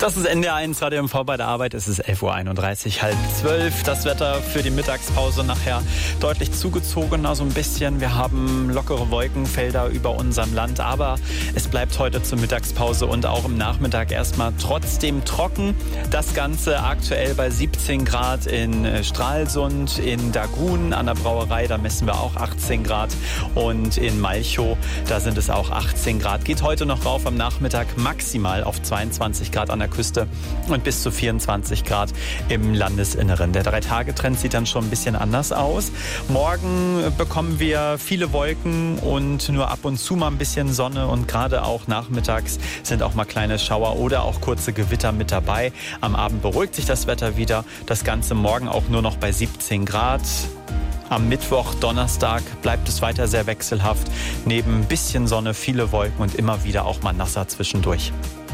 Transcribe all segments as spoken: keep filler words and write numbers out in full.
Das ist N D R eins Radio M V bei der Arbeit. Es ist elf Uhr einunddreißig, halb zwölf. Das Wetter für die Mittagspause nachher deutlich zugezogener so ein bisschen. Wir haben lockere Wolkenfelder über unserem Land, aber es bleibt heute zur Mittagspause und auch im Nachmittag erstmal trotzdem trocken. Das Ganze aktuell bei siebzehn Grad in Stralsund, in Dagun an der Brauerei, da messen wir auch achtzehn Grad und in Malchow, da sind es auch achtzehn Grad. Geht heute noch rauf am Nachmittag maximal auf zweiundzwanzig Grad an der Küste und bis zu vierundzwanzig Grad im Landesinneren. Der Drei-Tage-Trend sieht dann schon ein bisschen anders aus. Morgen bekommen wir viele Wolken und nur ab und zu mal ein bisschen Sonne und gerade auch nachmittags sind auch mal kleine Schauer oder auch kurze Gewitter mit dabei. Am Abend beruhigt sich das Wetter wieder. Das Ganze morgen auch nur noch bei siebzehn Grad. Am Mittwoch, Donnerstag bleibt es weiter sehr wechselhaft. Neben ein bisschen Sonne, viele Wolken und immer wieder auch mal nasser zwischendurch.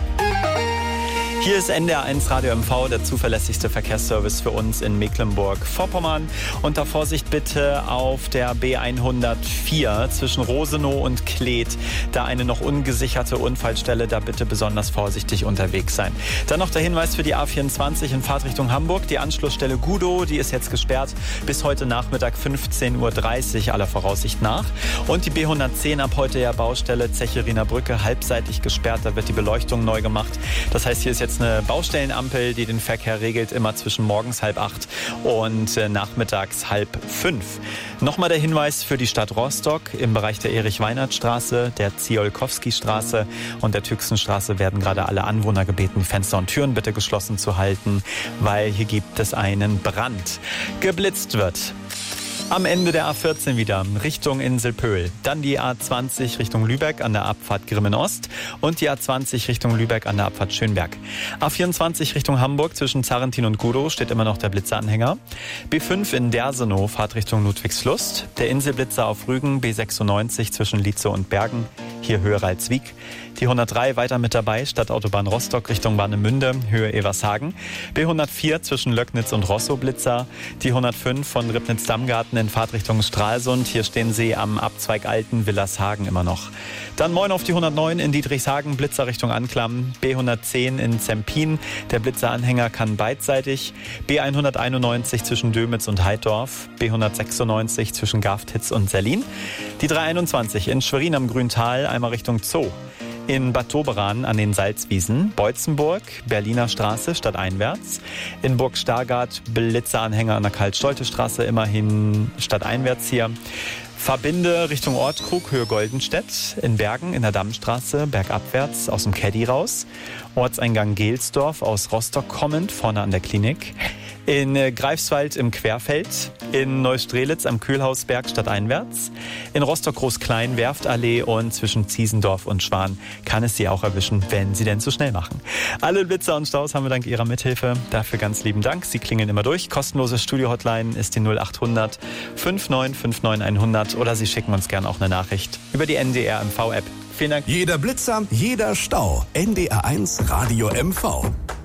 Hier ist N D R eins Radio M V, der zuverlässigste Verkehrsservice für uns in Mecklenburg-Vorpommern. Unter Vorsicht bitte auf der B hundertvier zwischen Rosenow und Kleet. Da eine noch ungesicherte Unfallstelle, da bitte besonders vorsichtig unterwegs sein. Dann noch der Hinweis für die A vierundzwanzig in Fahrtrichtung Hamburg. Die Anschlussstelle Gudow, die ist jetzt gesperrt bis heute Nachmittag fünfzehn Uhr dreißig aller Voraussicht nach. Und die B hundertzehn ab heute ja Baustelle Zechiriner Brücke halbseitig gesperrt. Da wird die Beleuchtung neu gemacht. Das heißt, hier ist jetzt eine Baustellenampel, die den Verkehr regelt, immer zwischen morgens halb acht und äh, nachmittags halb fünf. Nochmal der Hinweis für die Stadt Rostock. Im Bereich der Erich-Weinert-Straße, der Ziolkowski-Straße und der Tüchsenstraße werden gerade alle Anwohner gebeten, Fenster und Türen bitte geschlossen zu halten, weil hier gibt es einen Brand. Geblitzt wird. Am Ende der A vierzehn wieder Richtung Inselpöhl. Dann die A zwanzig Richtung Lübeck an der Abfahrt Grimmen-Ost und die A zwanzig Richtung Lübeck an der Abfahrt Schönberg. A vierundzwanzig Richtung Hamburg zwischen Zarrentin und Gudow steht immer noch der Blitzeranhänger. B fünf in Dersenow, Fahrt Richtung Ludwigslust. Der Inselblitzer auf Rügen, B sechsundneunzig zwischen Lietzow und Bergen, hier Höhe Ralswiek. Die hundertdrei weiter mit dabei, Stadtautobahn Rostock Richtung Warnemünde, Höhe Evershagen. B hundertvier zwischen Löcknitz und Rosso Blitzer. Die hundertfünf von Ribnitz-Dammgarten in Fahrtrichtung Stralsund. Hier stehen sie am Abzweig Alten Willershagen immer noch. Dann moin auf die hundertneun in Dietrichshagen, Blitzer Richtung Anklam. B hundertzehn in Zempin. Der Blitzeranhänger kann beidseitig. B hunderteinundneunzig zwischen Dömitz und Heiddorf. B hundertsechsundneunzig zwischen Gaftitz und Sellin. Die dreihunderteinundzwanzig in Schwerin am Grüntal, einmal Richtung Zoo. In Bad Doberan an den Salzwiesen, Beutzenburg, Berliner Straße stadteinwärts. In Burg Stargard Blitzeranhänger an der Karl-Stolte-Straße, immerhin stadteinwärts hier. Verbinde Richtung Ortkrug, Höhe Goldenstedt. In Bergen in der Dammstraße, bergabwärts aus dem Caddy raus. Ortseingang Gelsdorf aus Rostock kommend, vorne an der Klinik. In Greifswald im Querfeld, in Neustrelitz am Kühlhausberg stadteinwärts, in Rostock-Groß-Klein, Werftallee und zwischen Ziesendorf und Schwan kann es Sie auch erwischen, wenn Sie denn zu schnell machen. Alle Blitzer und Staus haben wir dank Ihrer Mithilfe. Dafür ganz lieben Dank. Sie klingeln immer durch. Kostenlose Studio-Hotline ist die null achthundert fünfundneunzig fünfundneunzig hundert oder Sie schicken uns gerne auch eine Nachricht über die N D R M V-App. Vielen Dank. Jeder Blitzer, jeder Stau. N D R eins Radio M V.